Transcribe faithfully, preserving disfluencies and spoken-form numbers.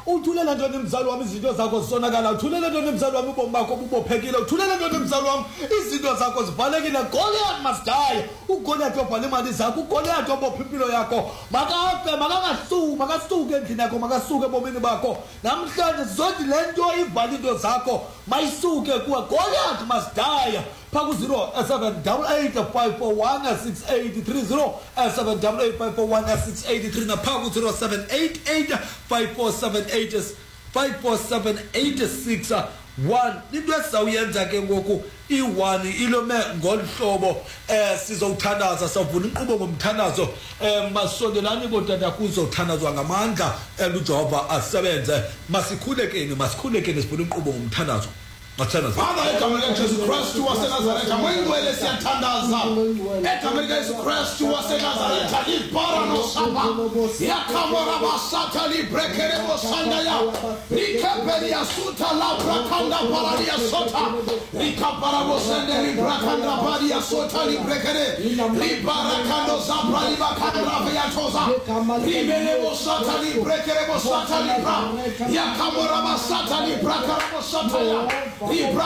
uthulela ntoni mzali wami izinto zakho zisonakala uthulela ntoni mzali wami ubomi bakho bubophekile uthulela ntoni mzali wami izinto zakho zivalekile Goliath must die uGoliath obhala imali zakho uGoliath obopha impilo yakho makafe makangasuki makasuke endlini yakho makasuke ebomini bakho namhlanje zonke lento ivala into zakho mayisuke kuwe Goliath must die Paku zero seven eight eight five four one six eight three zero seven eight eight five four one six eight three na Paku zero seven eight eight five four seven eight five four seven eight six one into esizawuyenza ke ngoku i-one ilome ngolhlobo eh sizowuthandaza savuna inkqubo ngomthandazo eh masondelani kodwa kuzothandazwa ngamandla eluJehova asebenze masikhulekeni masikhulekeni sivuna inkqubo ngomthandazo Father, egama likaJesu Kristu waseNazaretha moyingcwele siyathandaza egama likaJesu Kristu waseNazaretha libhara nosaba yakamora basatha librekere bosanda ya likaperi yasutha labrakanda parali yasota likapara bosende librakanda bari yasota librekere libarakando zabra libakandra yatoza libele bosata librekere bosata libra yakamora basata librakara bosata ya Libra